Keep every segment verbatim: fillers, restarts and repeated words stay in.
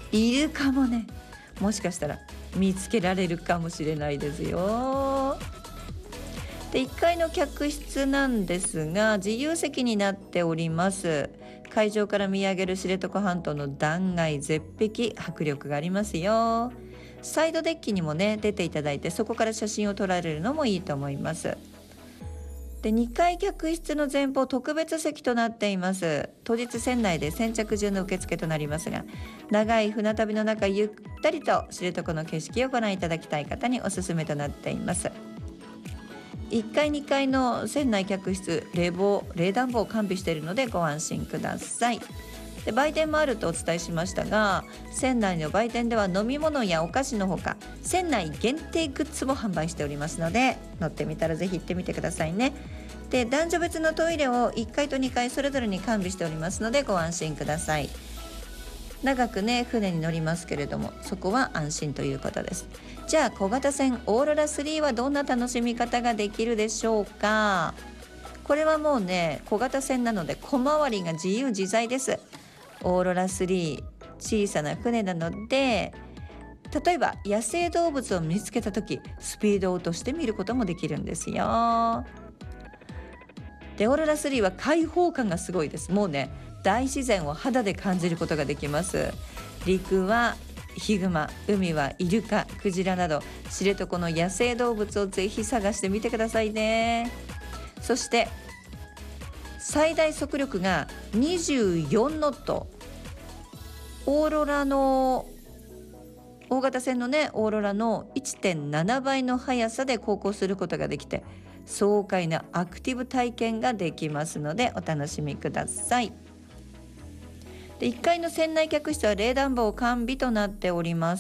イルカもね、もしかしたら見つけられるかもしれないですよ。でいっかいの客室なんですが、自由席になっております。会場から見上げる知床半島の断崖絶壁、迫力がありますよ。サイドデッキにもね出ていただいて、そこから写真を撮られるのもいいと思います。でにかい客室の前方特別席となっています。当日船内で先着順の受付となりますが、長い船旅の中ゆったりと知床の景色をご覧いただきたい方におすすめとなっています。いっかいにかいの船内客室、冷房冷暖房を完備しているのでご安心ください。で売店もあるとお伝えしましたが、船内の売店では飲み物やお菓子のほか、船内限定グッズも販売しておりますので、乗ってみたらぜひ行ってみてくださいね。で男女別のトイレをいっかいとにかいそれぞれに完備しておりますのでご安心ください。長くね船に乗りますけれども、そこは安心ということです。じゃあ小型船オーロラスリーはどんな楽しみ方ができるでしょうか。これはもうね小型船なので小回りが自由自在です。オーロラスリー小さな船なので、例えば野生動物を見つけた時スピードを落として見ることもできるんですよ。でオーロラスリーは開放感がすごいです。もうね大自然を肌で感じることができます。陸はヒグマ、海はイルカ、クジラなど知床の野生動物をぜひ探してみてくださいね。そして最大速力がにじゅうよんノット、オーロラの大型船のねオーロラの いってんなな 倍の速さで航行することができて、爽快なアクティブ体験ができますのでお楽しみください。でいっかいの船内客室は冷暖房完備となっております。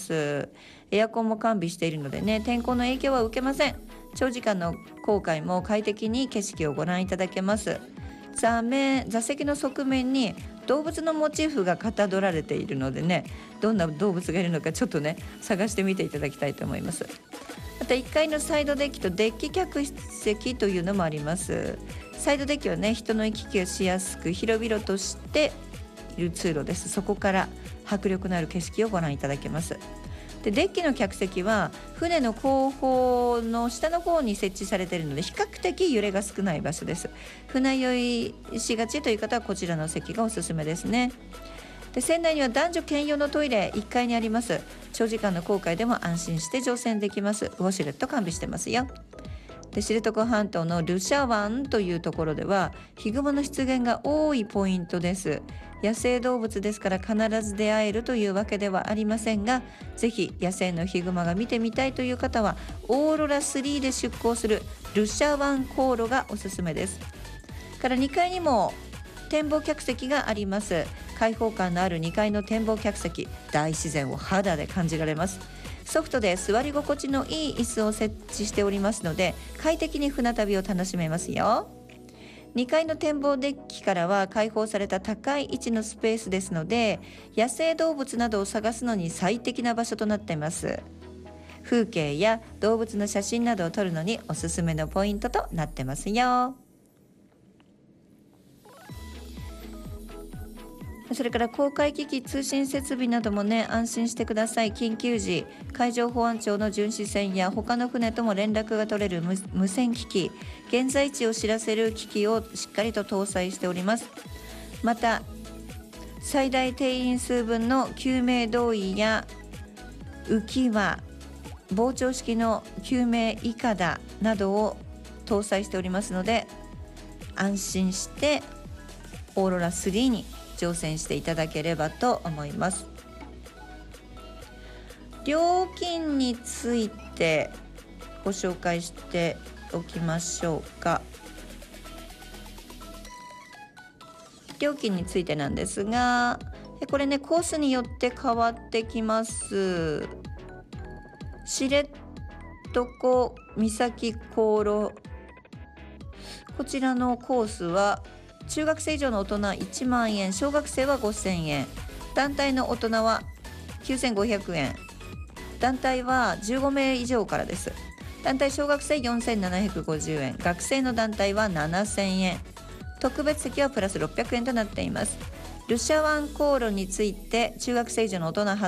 エアコンも完備しているのでね、天候の影響は受けません。長時間の航海も快適に景色をご覧いただけます。座面座席の側面に動物のモチーフがかたどられているのでね、どんな動物がいるのかちょっとね探してみていただきたいと思います。またいっかいのサイドデッキとデッキ客室席というのもあります。サイドデッキはね人の行き来をしやすく広々としている通路です。そこから迫力のある景色をご覧いただけます。でデッキの客席は船の後方の下の方に設置されているので比較的揺れが少ない場所です。船酔いしがちという方はこちらの席がおすすめですね。で船内には男女兼用のトイレいっかいにあります。長時間の航海でも安心して乗船できます。ウォシュレット完備してますよ。で知床半島のルシャ湾というところではヒグマの出現が多いポイントです。野生動物ですから必ず出会えるというわけではありませんが、ぜひ野生のヒグマが見てみたいという方はオーロラスリーで出港するルシャ湾航路がおすすめです。からにかいにも展望客席があります。開放感のあるにかいの展望客席、大自然を肌で感じられます。ソフトで座り心地のいい椅子を設置しておりますので快適に船旅を楽しめますよ。にかいの展望デッキからは開放された高い位置のスペースですので、野生動物などを探すのに最適な場所となっています。風景や動物の写真などを撮るのにおすすめのポイントとなってますよ。それから航海機器通信設備などもね安心してください。緊急時海上保安庁の巡視船や他の船とも連絡が取れる 無, 無線機器、現在地を知らせる機器をしっかりと搭載しております。また最大定員数分の救命胴衣や浮き輪、膨張式の救命いかだなどを搭載しておりますので、安心してオーロラスリーに乗船していただければと思います。料金についてご紹介しておきましょうか。料金についてなんですが、これねコースによって変わってきます。知床岬航路、こちらのコースは中学生以上の大人いちまんえん、小学生はごせんえん、団体の大人はきゅうせんごひゃくえん、団体はじゅうごめい以上からです。団体小学生よんせんななひゃくごじゅうえん、学生の団体はななせんえん、特別席はプラスろっぴゃくえんとなっています。ルシャ湾航路について中学生以上の大人